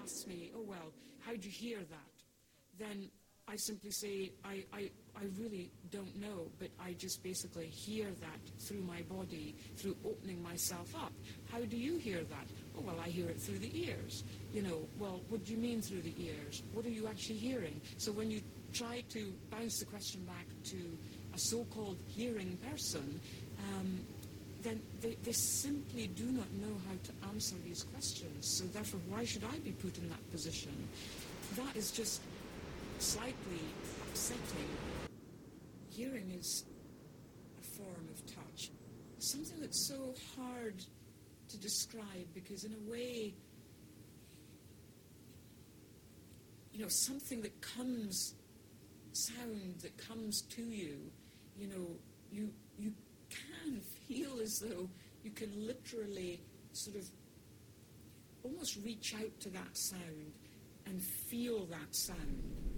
asks me, oh, well, how'd you hear that? Then I simply say, I really don't know, but I just basically hear that through my body, through opening myself up. How do you hear that? Oh, well, I hear it through the ears. Well, what do you mean through the ears? What are you actually hearing? So when you try to bounce the question back to a so-called hearing person, then they simply do not know how to answer these questions. So therefore, why should I be put in that position? That is just slightly upsetting. Hearing is a form of touch. Something that's so hard to describe because in a way, something that comes, sound that comes to you, you can feel as though you can literally sort of almost reach out to that sound and feel that sound.